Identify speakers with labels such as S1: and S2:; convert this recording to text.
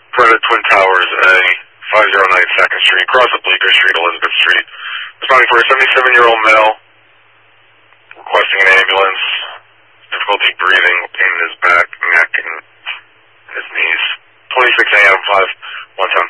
S1: Front of Twin Towers, A, 509 2nd Street, across the Bleecker Street, Elizabeth Street. Responding for a 77-year-old male, requesting an ambulance, difficulty breathing, pain in his back, neck, and his knees. 26 a.m., 517.